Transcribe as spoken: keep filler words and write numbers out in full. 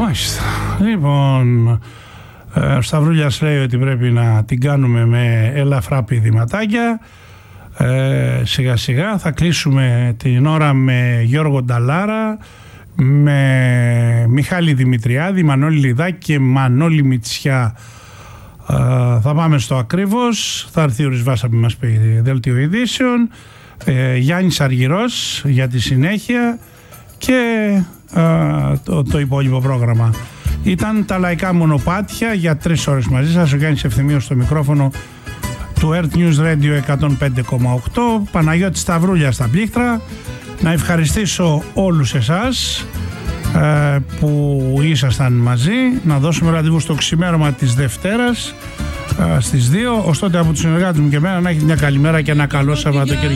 Μάλιστα. Λοιπόν, ο Σταυρούλιας λέει ότι πρέπει να την κάνουμε με ελαφρά πηδηματάκια. Ε, σιγά σιγά θα κλείσουμε την ώρα με Γιώργο Νταλάρα, με Μιχάλη Δημητριάδη, Μανώλη Λιδάκη και Μανώλη Μητσιά. Ε, θα πάμε στο Ακριβώς, θα έρθει ο Ρισβάσα που μας πει δελτίο ειδήσεων, ε, Γιάννης Αργυρός για τη συνέχεια και ε, το, το υπόλοιπο πρόγραμμα. Ήταν τα λαϊκά μονοπάτια για τρεις ώρες μαζί σας. Ο Γιάννης Ευθυμίος στο μικρόφωνο του Earth News Radio εκατόν πέντε κόμμα οκτώ. Παναγιώτης Σταυρούλια στα πλήκτρα. Να ευχαριστήσω όλους εσάς ε, που ήσασταν μαζί. Να δώσουμε ραντεβού στο ξημέρωμα της Δευτέρας ε, στις δύο. Ωστότε από τους συνεργάτες μου και εμένα να έχετε μια καλημέρα και ένα καλό Σαββατοκύριακο.